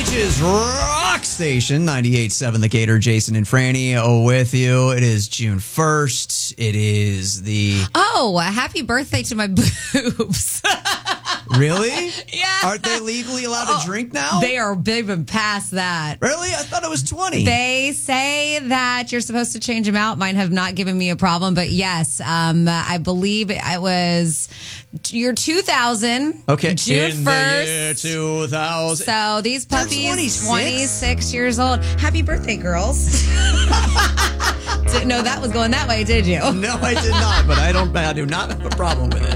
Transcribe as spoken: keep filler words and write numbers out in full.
Beach's rock station, ninety-eight point seven The Gator. Jason and Franny oh, with you. It is June first. It is the... Oh, happy birthday to my boobs. Really? Yeah. Aren't they legally allowed to Oh, drink now? They are, they've been past that. Really? I thought it was twenty. They say that you're supposed to change them out. Mine have not given me a problem, but yes, um, I believe it was year two thousand. Okay. June In first. the year two thousand. So these They're puppies, twenty-six? twenty-six years old. Happy birthday, girls. Didn't know that was going that way, did you? No, I did not, but I don't. I do not have a problem with it.